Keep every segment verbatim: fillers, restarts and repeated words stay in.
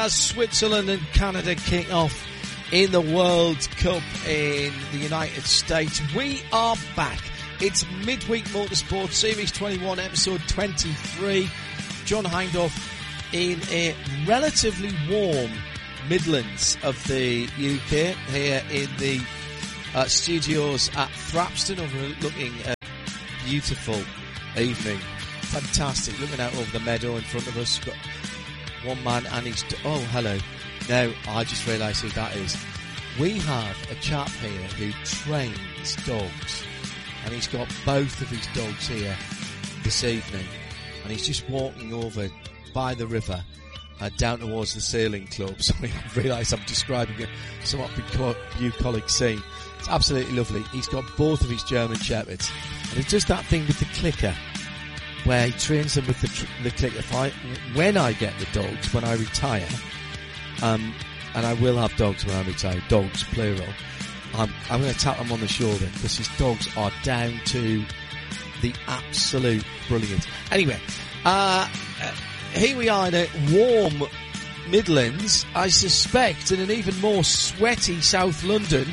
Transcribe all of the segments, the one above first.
As Switzerland and Canada kick off in the World Cup in the United States, we are back. It's Midweek Motorsport Series twenty-one, episode twenty-three. John Hindhaugh in a relatively warm Midlands of the U K, here in the uh, studios at Thrapston, overlooking a beautiful evening. Fantastic, looking out over the meadow in front of us. Got one man and he's... Do- oh, hello. Now, I just realised who that is. We have a chap here who trains dogs, and he's got both of his dogs here this evening, and he's just walking over by the river uh, down towards the sailing club. So I realise I'm describing a somewhat bucolic scene. It's absolutely lovely. He's got both of his German Shepherds, and he does that thing with the clicker, where he trains them with the, tr- the clicker. If I, when I get the dogs, when I retire, um, and I will have dogs when I retire, dogs, plural, I'm, I'm going to tap him on the shoulder, because his dogs are down to the absolute brilliance. Anyway, uh, uh, here we are in a warm Midlands. I suspect in an even more sweaty South London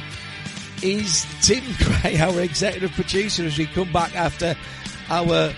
is Tim Gray, our executive producer, as we come back after our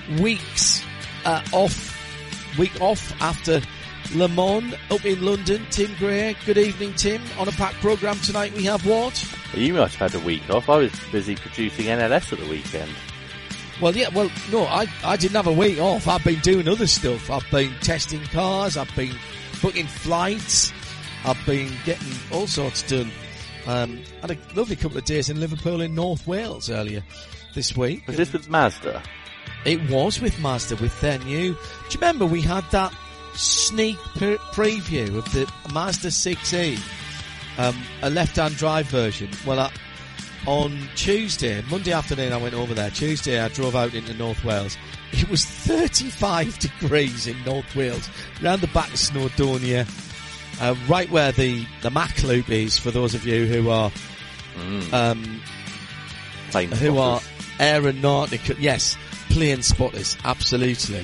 weeks uh, off, week off after Le Mans up in London. Tim Gray, good evening, Tim. On a packed programme tonight, we have what? You must have had a week off. I was busy producing N L S at the weekend. Well, yeah, well, no, I, I didn't have a week off. I've been doing other stuff. I've been testing cars, I've been booking flights, I've been getting all sorts done. Um, had a lovely couple of days in Liverpool in North Wales earlier this week. Was this with Mazda? It was with Mazda, with their new... Do you remember we had that sneak pre- preview of the Mazda six E, um, a left-hand drive version? Well, uh, on Tuesday, Monday afternoon I went over there. Tuesday I drove out into North Wales. It was thirty-five degrees in North Wales, round the back of Snowdonia, uh, right where the, the Mac Loop is, for those of you who are... Mm. Um, Plane who spotters. are aeronautical... Yes, plane spotters, absolutely.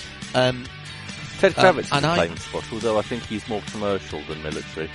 Um, Ted Kravitz um, is a I, plane spotter, although I think he's more commercial than military.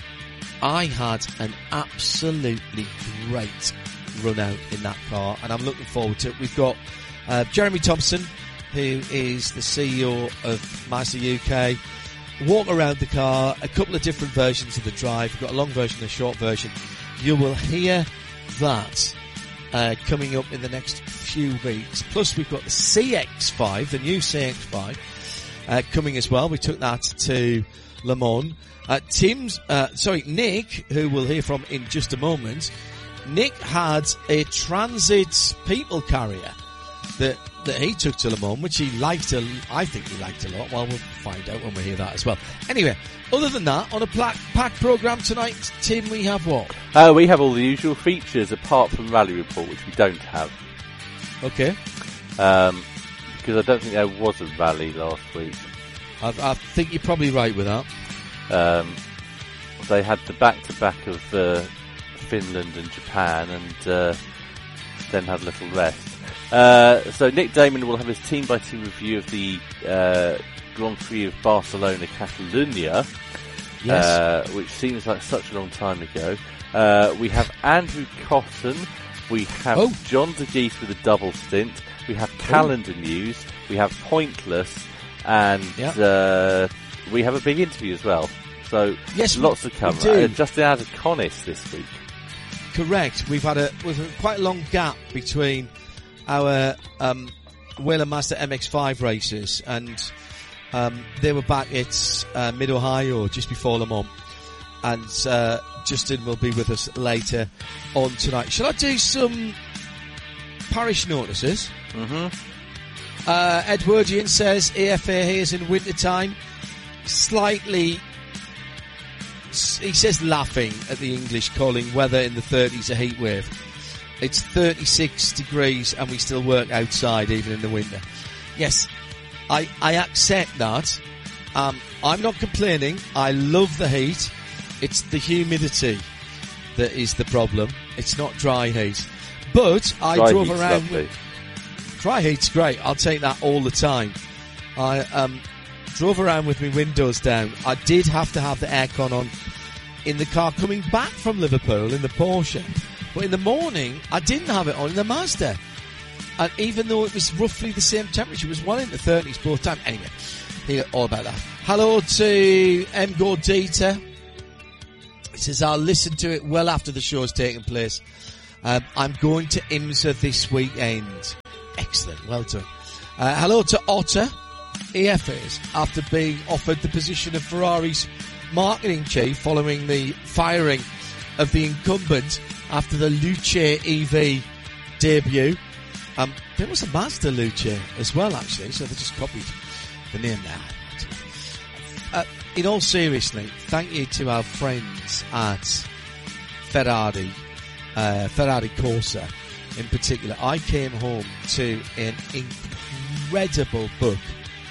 I had an absolutely great run out in that car, and I'm looking forward to it. We've got uh, Jeremy Thompson, who is the C E O of Mazda U K. Walk around the car, a couple of different versions of the drive. We've got a long version and a short version. You will hear that uh, coming up in the next few weeks. Plus, we've got the C X five, the new C X five, uh, coming as well. We took that to Le Mans. Uh, Tim's, uh, sorry, Nick, who we'll hear from in just a moment. Nick had a Transit people carrier that that he took to Le Mans, which he liked a, I think he liked a lot. Well, we'll find out when we hear that as well. Anyway, other than that, on a packed programme tonight, Tim, we have what? Uh, we have all the usual features, apart from Rally Report, which we don't have. Okay. Um, because I don't think there was a rally last week. I, I think you're probably right with that. Um, they had the back-to-back of uh, Finland and Japan, and uh, then had a little rest. Uh, so Nick Damon will have his team-by-team review of the uh, Grand Prix of Barcelona Catalunya, Yes. uh, which seems like such a long time ago. Uh, we have Andrew Cotton. We have Oh. John DeGeese with a double stint. We have calendar oh. news. We have Pointless, and Yeah. uh, we have a big interview as well. So Yes, lots we, to cover. we do. Uh, Justin Adaconis this week. Correct. We've had a we've had quite a long gap between our um, Whelen Mazda M X five races, and um, they were back at uh, Mid Ohio just before Le Mans, and uh, Justin will be with us later on tonight. Shall I do some parish notices? Mm-hmm. Uh, Edwardian says A F A here is in winter time. Slightly, he says, laughing at the English calling weather in the thirties a heat wave. It's thirty-six degrees and we still work outside even in the winter. Yes, I, I accept that. Um, I'm not complaining. I love the heat. It's the humidity that is the problem. It's not dry heat. But I dry drove heat's around lovely. with... Dry heat's great. I'll take that all the time. I um, drove around with my windows down. I did have to have the aircon on in the car coming back from Liverpool in the Porsche. But in the morning, I didn't have it on in the Mazda. And even though it was roughly the same temperature, it was well into the thirties both times. Anyway, hear all about that. Hello to M. Gordita. He says, I'll listen to it well after the show's taken place. Um, I'm going to IMSA this weekend. Excellent, well done. Uh, hello to Otter, E F As, after being offered the position of Ferrari's marketing chief following the firing of the incumbent after the Luce E V debut. Um, there was a Mazda Luce as well, actually, so they just copied the name there. Uh, in all seriousness, thank you to our friends at Ferrari, uh, Ferrari Corsa in particular. I came home to an incredible book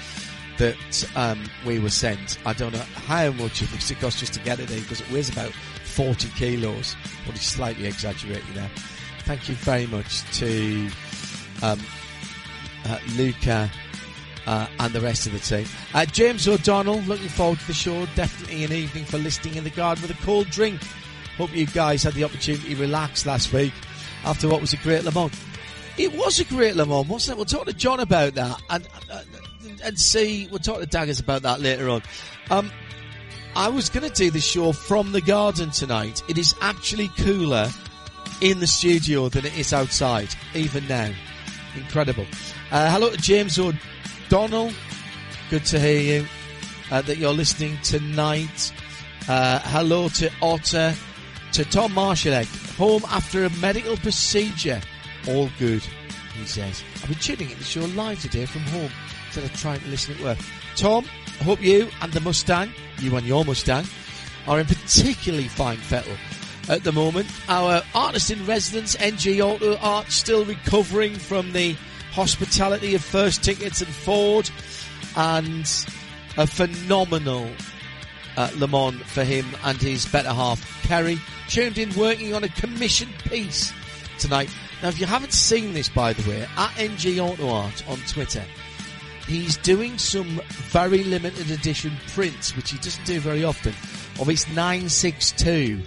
that um, we were sent. I don't know how much it was, it cost just to get it in, because it weighs about forty kilos, probably slightly exaggerating there. Thank you very much to um, uh, Luca uh, and the rest of the team. Uh, James O'Donnell, looking forward to the show. Definitely an evening for listening in the garden with a cold drink. Hope you guys had the opportunity to relax last week after what was a great Le Mans. It was a great Le Mans, wasn't it? We'll talk to John about that and uh, and see, we'll talk to Daggers about that later on. Um, I was going to do the show from the garden tonight. It is actually cooler in the studio than it is outside, even now. Incredible. Uh, hello to James O'Donnell. Good to hear you, uh, that you're listening tonight. Uh, hello to Otter. To Tom Marshalek, home after a medical procedure. All good, he says. I've been tuning in the show live today from home instead of trying to listen at work. Tom, I hope you and the Mustang, you and your Mustang, are in particularly fine fettle at the moment. Our artist in residence, N G Auto Art, still recovering from the hospitality of First Tickets and Ford, and a phenomenal uh, Le Mans for him and his better half, Kerry, tuned in working on a commissioned piece tonight. Now, if you haven't seen this, by the way, at N G Auto Art on Twitter, he's doing some very limited edition prints, which he doesn't do very often, of his nine six two.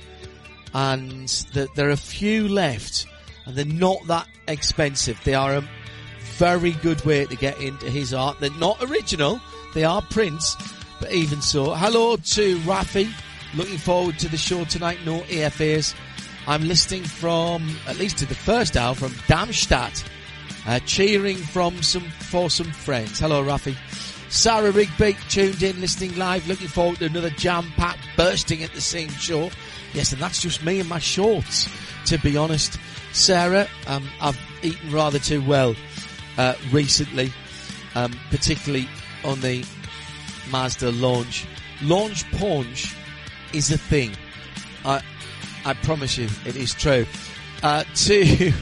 And the, there are a few left, and they're not that expensive. They are a very good way to get into his art. They're not original, they are prints, but even so. Hello to Rafi, looking forward to the show tonight, no A F As. I'm listening from, at least to the first hour, from Darmstadt, uh, cheering from some, for some friends. Hello Rafi. Sarah Rigby, tuned in, listening live, looking forward to another jam-packed bursting at the same show. Yes, and that's just me and my shorts, to be honest. Sarah, um, I've eaten rather too well uh, recently, um, particularly on the Mazda launch. Launch punch is a thing. I I promise you, it is true. Uh, to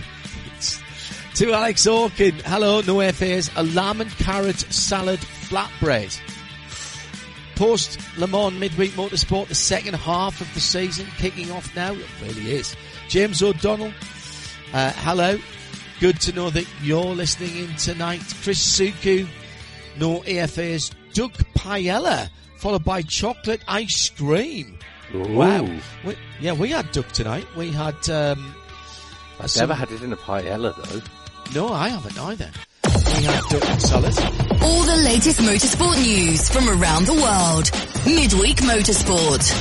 to Alex Orkin, hello, no F As, a lamb and carrot salad flatbread. Post Le Mans Midweek Motorsport, the second half of the season kicking off now. It really is. James O'Donnell, uh, hello. Good to know that you're listening in tonight. Chris Suku, no A F As. Doug Paella, followed by chocolate ice cream. Ooh. Wow. We, yeah, we had duck tonight. We had... Um, I've some, never had it in a paella, though. No, I haven't either. We had duck and salad. All the latest motorsport news from around the world. Midweek Motorsport.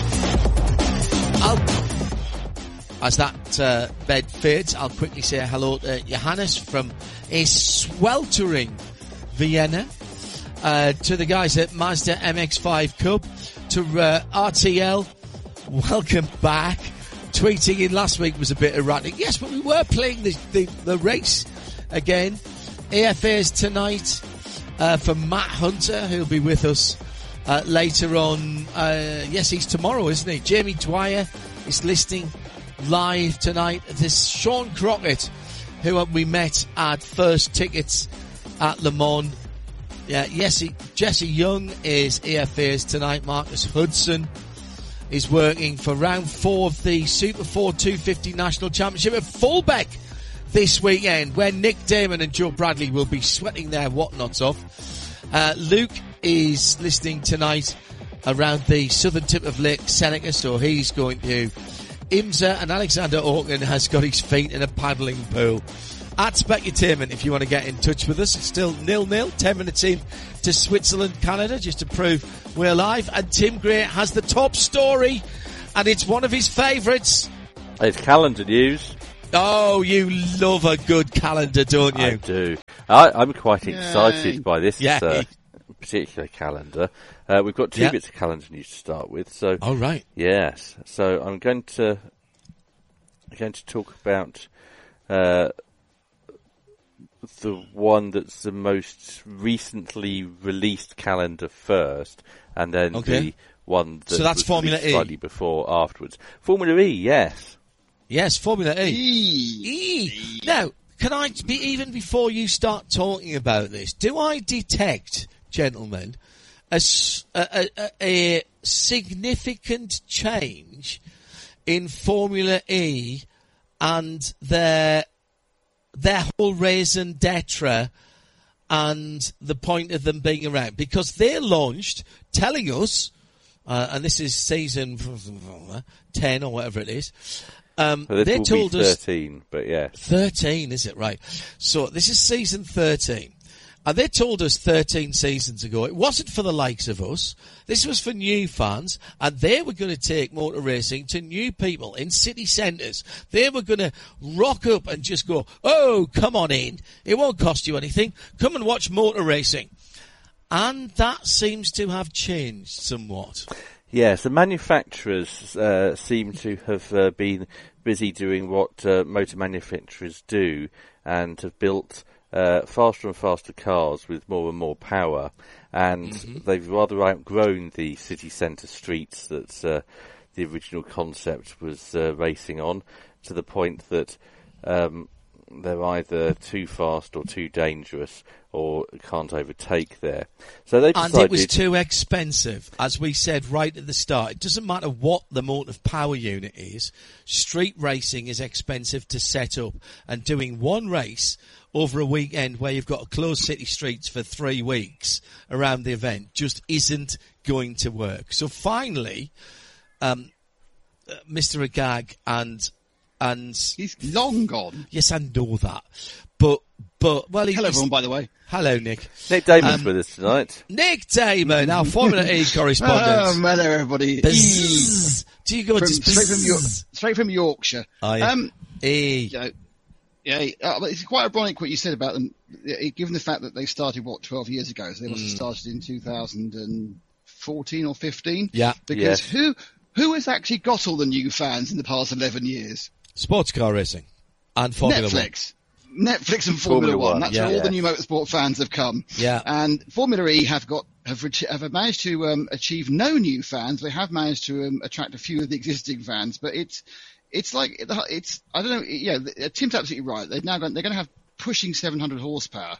I'll, as that uh, bed fades, I'll quickly say hello to Johannes from a sweltering Vienna. Uh, to the guys at Mazda M X five Cup. To uh, R T L, welcome back. Tweeting in last week was a bit erratic. Yes, but we were playing the, the, the race again. A F As tonight uh, for Matt Hunter, who'll be with us uh, later on. Uh, yes, he's tomorrow, isn't he? Jamie Dwyer is listening live tonight. This Sean Crockett, who we met at First Tickets at Le Mans. Yeah, Jesse, Jesse Young is A F As tonight. Marcus Hudson is working for round four of the Super Ford two fifty National Championship at Fulbeck this weekend, where Nick Damon and Joe Bradley will be sweating their whatnots off. Uh, Luke is listening tonight around the southern tip of Lake Seneca, so he's going to IMSA, and Alexander Orkin has got his feet in a paddling pool. At Specutainment, if you want to get in touch with us, it's still nil-nil, ten minutes in to Switzerland, Canada, just to prove we're live. And Tim Gray has the top story, and it's one of his favourites. It's calendar news. Oh, you love a good calendar, don't you? I do. I, I'm quite excited Yay. by this Yay. uh, particular calendar. Uh, we've got two yeah. bits of calendar news to start with. So, oh, right. Yes. So I'm going to I'm going to talk about uh, the one that's the most recently released calendar first, and then okay. the one that so that's was Formula E. slightly before afterwards. Formula E, yes. Yes, Formula E. E. E. Now, can I, be, even before you start talking about this, do I detect, gentlemen, a, a, a, a significant change in Formula E and their their whole raison d'etre and the point of them being around? Because they launched telling us, uh, and this is season ten or whatever it is, um, well, they told us thirteen, but yes, thirteen, is it right? So this is season thirteen, and they told us thirteen seasons ago it wasn't for the likes of us. This was for new fans, and they were going to take motor racing to new people in city centres. They were going to rock up and just go, "Oh, come on in! It won't cost you anything. Come and watch motor racing." And that seems to have changed somewhat. Yes, the manufacturers uh, seem to have uh, been busy doing what uh, motor manufacturers do, and have built uh, faster and faster cars with more and more power, and mm-hmm. they've rather outgrown the city centre streets that uh, the original concept was uh, racing on, to the point that um, they're either too fast or too dangerous, or can't overtake there. So they decided, and it was too expensive, as we said right at the start. It doesn't matter what the motive power unit is. Street racing is expensive to set up, and doing one race over a weekend where you've got to close city streets for three weeks around the event just isn't going to work. So finally, um, uh, Mister Agag and and he's long gone. Yes, I know that, but but well, hello everyone. By the way, hello Nick. Nick Damon's um, with us tonight. Nick Damon, our Formula E correspondent. Oh, hello everybody. Bzzz. Do you go from, to straight from York, straight from Yorkshire? Oh, yeah. Um, E. You know, yeah, uh, but it's quite ironic what you said about them, given the fact that they started what twelve years ago. So they must have started in two thousand fourteen or fifteen. Yeah, because yes. who who has actually got all the new fans in the past eleven years? Sports car racing and Formula Netflix. One. Netflix and Formula, Formula One. One. That's yeah, where all yeah. the new motorsport fans have come. Yeah. And Formula E have got have, have managed to um, achieve no new fans. They have managed to um, attract a few of the existing fans, but it's it's like it's I don't know. Yeah, Tim's absolutely right. They've now got, they're going to have pushing seven hundred horsepower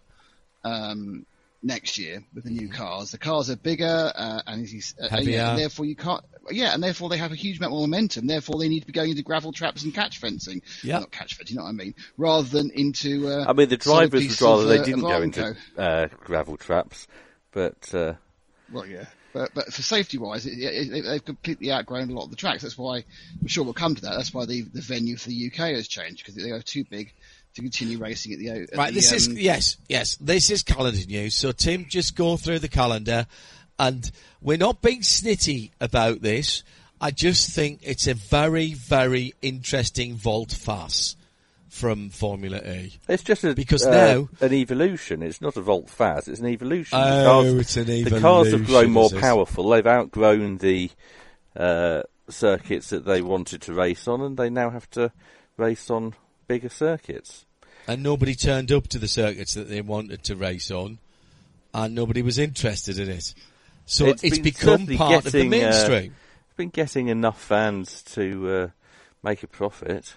um, next year with the new cars. The cars are bigger uh, and, uh, Heavier. and therefore you can't. Yeah, and therefore they have a huge amount of momentum. Therefore they need to be going into gravel traps and catch fencing. Yeah, not catch fencing, you know what I mean? Rather than into. Uh, I mean, the drivers would rather of, they uh, didn't go Armco. into uh, gravel traps, but. Uh, Well, yeah, but but for safety-wise, it, it, they've completely outgrown a lot of the tracks. That's why I'm sure we'll come to that. That's why the the venue for the U K has changed, because they are too big to continue racing at the. At right. the, This um, is yes, yes. This is calendar news. So Tim, just go through the calendar, and we're not being snitty about this. I just think it's a very, very interesting vault farce from Formula E. It's just a, because uh, now an evolution. It's not a volt fast. It's an evolution. Oh, the cars, it's an evolution. The cars have grown more is it? powerful. They've outgrown the uh, circuits that they wanted to race on, and they now have to race on bigger circuits. And nobody turned up to the circuits that they wanted to race on, and nobody was interested in it. So it's, it's been become part getting, of the mainstream. Uh, it's been getting enough fans to uh, make a profit.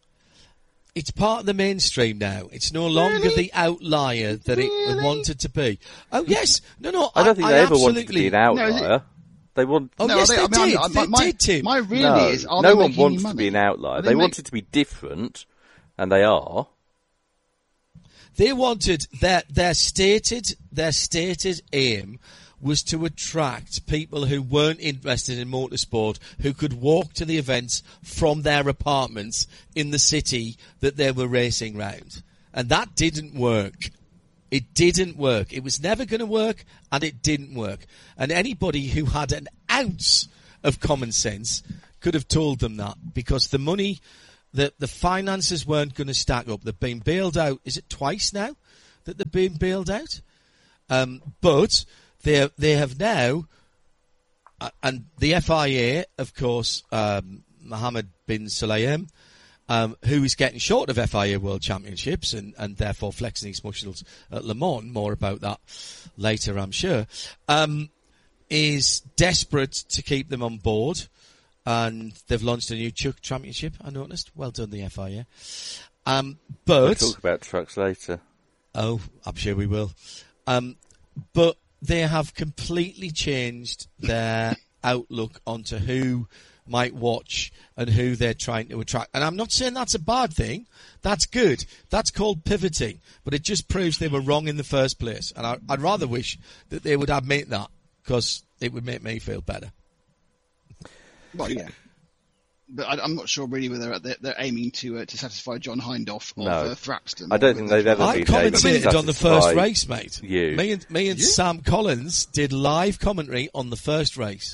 It's part of the mainstream now. It's no longer Really? the outlier that Really? it wanted to be. Oh yes, no, no. I don't think I they ever absolutely... wanted to be an outlier. No, they want. Oh No, yes, they- they, I mean, did. I- I- they my- did, Tim. My really no, is, are no they one making wants any to be an money? outlier. Are They, they make- wanted to be different, and they are. They wanted their their stated their stated aim was to attract people who weren't interested in motorsport, who could walk to the events from their apartments in the city that they were racing round. And that didn't work. It didn't work. It was never going to work, and it didn't work. And anybody who had an ounce of common sense could have told them that, because the money, the, the finances weren't going to stack up. They've been bailed out. Is it twice now that they've been bailed out? Um, but they they have now, uh, and the F I A, of course, um, Mohammed bin Sulayem, um, who is getting short of F I A World Championships and, and therefore flexing his muscles at Le Mans, more about that later, I'm sure, um, is desperate to keep them on board. And they've launched a new truck championship, I noticed. Well done, the F I A. Um, but We'll talk about trucks later. Oh, I'm sure we will. Um, but they have completely changed their outlook onto who might watch and who they're trying to attract. And I'm not saying that's a bad thing. That's good. That's called pivoting. But it just proves they were wrong in the first place. And I, I'd rather wish that they would admit that, because it would make me feel better. Well, yeah. But I, I'm not sure really whether they're, they're aiming to uh, to satisfy John Hindhaugh of No. uh, Thrapston. I don't think they've ever I been able to commentated on the first satisfy race, mate. you. Me and, me and Yeah. Sam Collins did live commentary on the first race.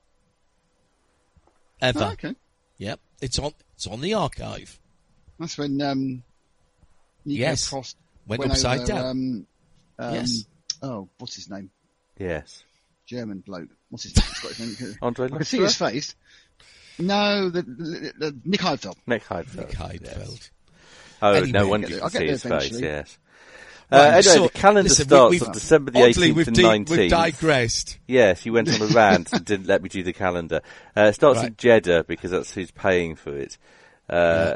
Ever. Oh, okay. Yep. It's on, it's on the archive. That's when um, Nico Yes. Prost Went went upside over, down. Um, um, Yes. Oh, what's his name? Yes. German bloke. What's his name? Scottish name. Andre I can see his face. No, the, the, the Nick Heidfeld. Nick Heidfeld. Nick Heidfeld. Oh, Anyway, no I'll wonder get you there- can I'll see get his there face, eventually. yes. Right, uh, anyway, so, the calendar listen, we- starts we've- on December the Oddly, eighteenth we've, and di- nineteenth. we've digressed. Yes, you went on a rant and didn't let me do the calendar. Uh, it starts in Right. Jeddah, because that's who's paying for it. Uh,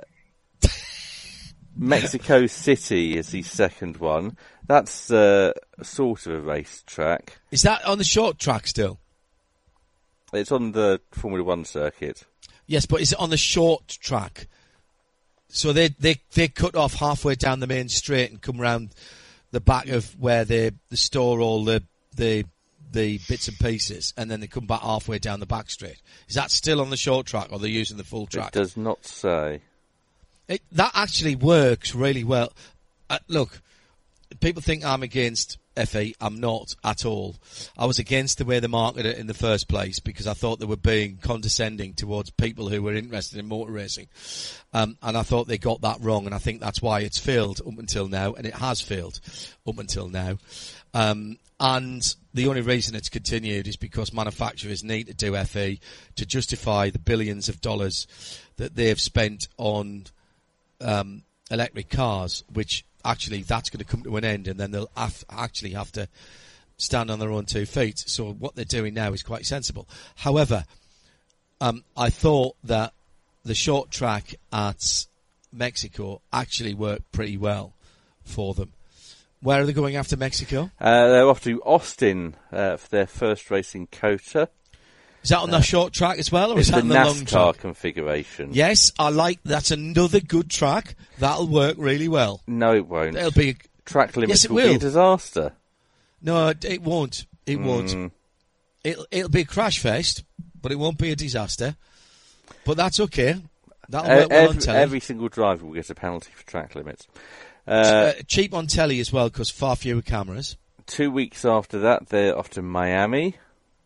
Mexico City is the second one. That's uh, sort of a racetrack. Is that on the short track still? It's on the Formula One circuit. Yes, but is it on the short track? So they they they cut off halfway down the main straight and come round the back of where they, they store all the the the bits and pieces, and then they come back halfway down the back straight. Is that still on the short track, or they're using the full track? It does not say. It, that actually works really well. Uh, look, people think I'm against F E. I'm not at all. I was against the way they marketed it in the first place, because I thought they were being condescending towards people who were interested in motor racing. Um, and I thought they got that wrong, and I think that's why it's failed up until now, and it has failed up until now. Um, and the only reason it's continued is because manufacturers need to do F E to justify the billions of dollars that they've spent on um, electric cars, which actually that's going to come to an end, and then they'll have, actually have to stand on their own two feet. So what they're doing now is quite sensible. However, um, I thought that the short track at Mexico actually worked pretty well for them. Where are they going after Mexico? Uh, they're off to Austin uh, for their first race in COTA. Is that on the short track as well, or It's is the that on the long NASCAR track? configuration. Yes, I like. That's another good track. That'll work really well. No, it won't. It'll be. Track limits Yes, it will be a will. disaster. No, it, it won't. It won't. Mm. It'll, it'll be a crash fest, but it won't be a disaster. But that's okay. That'll Uh, work well on every, telly. every single driver will get a penalty for track limits. Uh, uh, cheap on telly as well, because far fewer cameras. two weeks after that, they're off to Miami.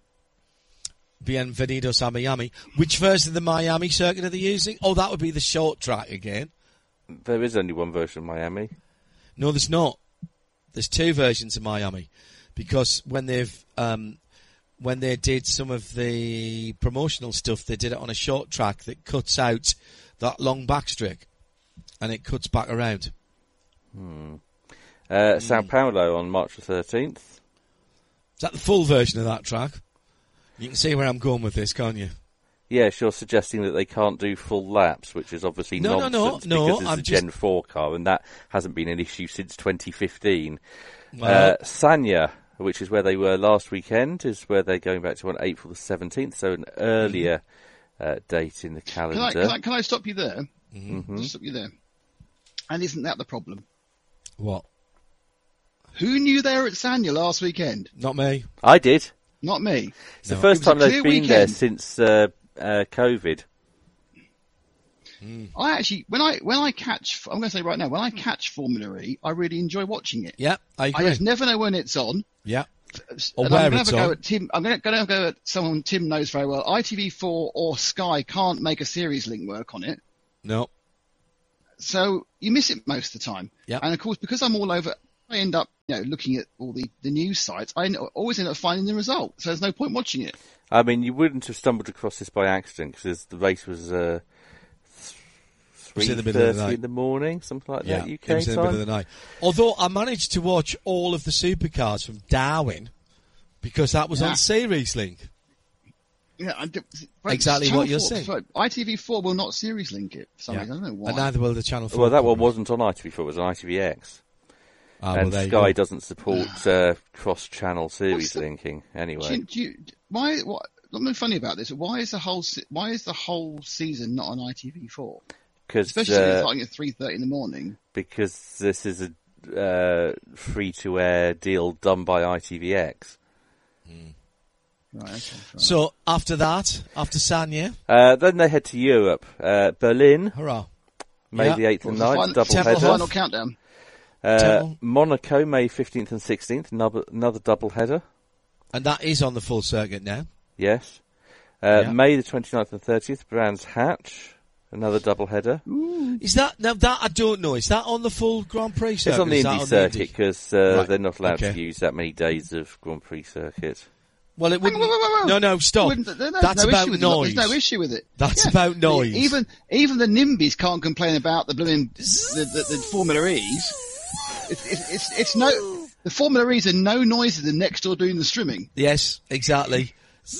Bienvenidos a Miami. Which version of the Miami circuit are they using? Oh, that would be the short track again. There is only one version of Miami. No, there's not. There's two versions of Miami, because when they've um, when they did some of the promotional stuff, they did it on a short track that cuts out that long backstreak, and it cuts back around. Hmm. Uh, Sao Paulo on March the thirteenth. Is that the full version of that track? You can see where I'm going with this, can't you? Yes, you're suggesting that they can't do full laps, which is obviously No, no, no, nonsense no, because it's I'm a just- Gen four car, and that hasn't been an issue since twenty fifteen. Well, uh, Sanya, which is where they were last weekend, is where they're going back to on April the seventeenth, so an earlier uh, date in the Can calendar. I, can I, can I stop you there? Mhm. Just stop you there. And isn't that the problem? what? Who knew they were at Sanya last weekend? Not me. I did. not me. It's the No. first It was a time they've clear been there weekend. since uh, uh, COVID. I actually, when I when I catch, I'm going to say right now, when I catch Formula E, I really enjoy watching it. Yeah, I I agree. just never know when it's on. Yeah. And Or where I'm going it's to have a on. go at Tim. I'm going to go at someone Tim knows very well. I T V four or Sky can't make a series link work on it, No. so you miss it most of the time. Yep. And of course, because I'm all over, I end up, you know, looking at all the, the news sites. I n- always end up finding the result, so there's no point watching it. I mean, you wouldn't have stumbled across this by accident because the race was uh, was three in the middle of the thirty night. in the morning, something like Yeah, that. U it K was in the time. middle of the night. Although I managed to watch all of the supercars from Darwin because that was Yeah. on Series Link. Yeah, I d- but Exactly Channel what you're four saying. sorry, I T V four will not series link it for some Yeah. reason. I don't know why. And neither will the Channel four. Well, that one coverage. wasn't on I T V four; it was on I T V X. Ah, well, and there you Sky go. doesn't support uh, cross-channel series the- linking anyway. Do you, do you, why? What? Something funny about this. Why is the whole se- Why is the whole season not on I T V four? Because Especially since it's uh, starting at three thirty in the morning. because this is a uh, free-to-air deal done by I T V X. Right. Okay. Fair So after that, after Sanya, Uh, then they head to Europe. Uh, Berlin, hurrah. May Yeah. the eighth What and was the ninth, final- double Temple header. final countdown. Uh, Temple. Monaco, May fifteenth and sixteenth, another, another double header. And that is on the full circuit now. Yes. Uh, Yeah. May the twenty-ninth and thirtieth, Brands Hatch, another double header. Is that, now that I don't know, is that on the full Grand Prix circuit? It's on the Is that Indy on circuit because uh, Right. they're not allowed Okay. to use that many days of Grand Prix circuit. Well, it wouldn't. Whoa, whoa, whoa, whoa. No, no, stop. Wouldn't- there- no- That's no about issue with it. noise. There's no issue with it. That's Yeah. about noise. Even even the NIMBYs can't complain about the blooming the, the, the Formula E's. It's, it's, it's, it's no the Formula E's are no noisier than next door doing the streaming. Yes, exactly.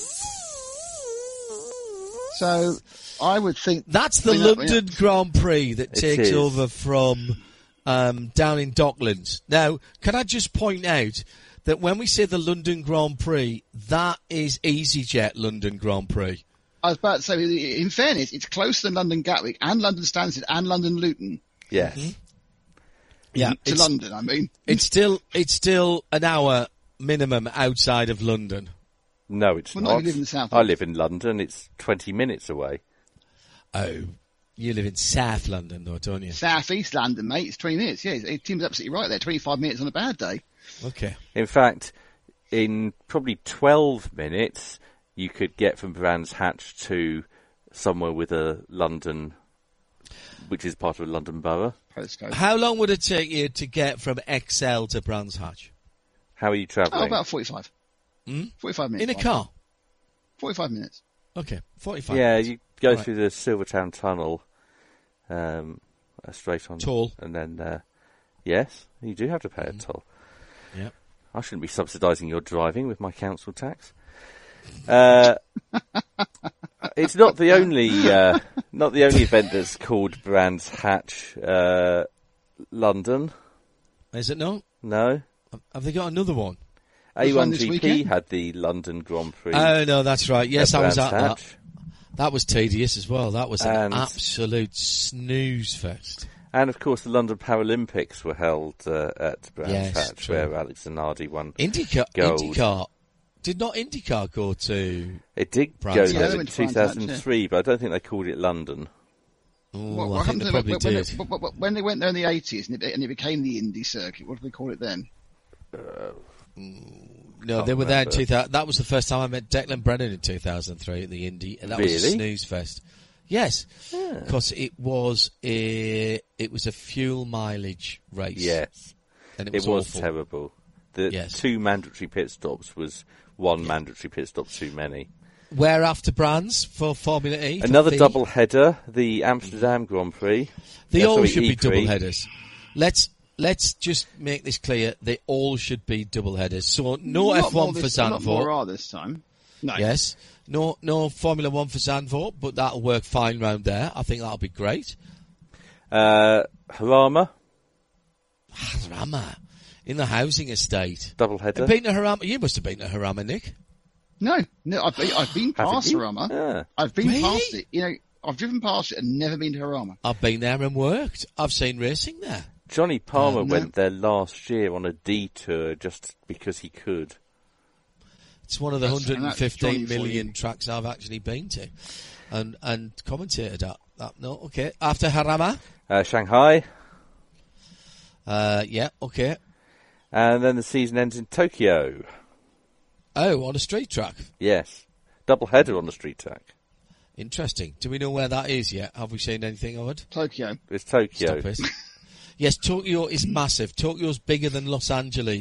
So I would think That's the I mean, that- London Grand Prix that It takes is. over from um, down in Docklands. Now, can I just point out that when we say the London Grand Prix, that is EasyJet London Grand Prix. I was about to say, in fairness, it's closer than London Gatwick and London Stansted and London Luton. Yes. Yeah, to it's, London, I mean. it's still it's still an hour minimum outside of London. No, it's Well, no, not. you live in the south. I live in London. It's twenty minutes away. Oh, you live in South London, though, don't you? South East London, mate. It's twenty minutes. Yeah, it Tim's absolutely right there. twenty-five minutes on a bad day. Okay. In fact, in probably twelve minutes, you could get from Brands Hatch to somewhere with a London, which is part of a London borough. Postcode. How long would it take you to get from X L to Brands Hatch? How are you travelling? Oh, about forty-five. Hmm? forty-five minutes. In a car? forty-five minutes. Okay, forty-five. yeah, you go Right. through the Silvertown Tunnel, um, uh, straight on. Toll. And then, uh, yes, you do have to pay a Mm-hmm. toll. Yep. I shouldn't be subsidising your driving with my council tax. Uh, it's not the only uh, not the only event that's called Brands Hatch uh, London. Is it not? No, Have they got another one? There's A one one this G P weekend. had the London Grand Prix. Oh, no, that's right. Yes, I was at Brands that. Hatch. That was tedious as well. That was an And- absolute snooze fest. And of course, the London Paralympics were held uh, at Brands Yes, Hatch, true. where Alex Zanardi won. IndyCar, Gold. IndyCar. Did not IndyCar go to... It did Brands go Hatch. there Yeah, they in went to two Brands Hatch, thousand three, but I don't think they called it London. Oh, What, I what think happened they to probably when, when, did. it- when- when they went there in the eighties and it, and it became the Indy circuit? What did we call it then? No, they were there in two thousand. That was the first time I met Declan Brennan in two thousand three at the Indy, and that was a Really? snooze fest. Yes, because it was a it was a fuel mileage race. Yes, and it it was, was awful. terrible. The Yes. two mandatory pit stops was one mandatory pit stop too many. Where after Brands for Formula E? for Another the- double header, the Amsterdam Grand Prix. They Uh, all sorry, should be E double three. headers. Let's let's just make this clear. They all should be double headers. So no Not F more one for this- Not more Zandvoort. are this time. No. Yes. No no Formula One for Zandvoort, but that'll work fine round there. I think that'll be great. Uh, Harama, Harama in the housing estate. double header. Been to Harama? You must have been to Harama, Nick. No, no, I've been, I've been Haven't past you? Harama. Yeah. I've been Really? past it. You know, I've driven past it and never been to Harama. I've been there and worked. I've seen racing there. Johnny Palmer Uh, no. went there last year on a detour just because he could. It's one of the That's- one and hundred that's fifteen Johnny for you. million tracks I've actually been to, and and commentated at. That, no, okay. After Harama, Uh, Shanghai, uh, yeah, okay. and then the season ends in Tokyo. Oh, on a street track. Yes, double header on the street track. Interesting. Do we know where that is yet? Have we seen anything of it? Tokyo. It's Tokyo. Stop it. Yes, Tokyo is massive. Tokyo's bigger than Los Angeles.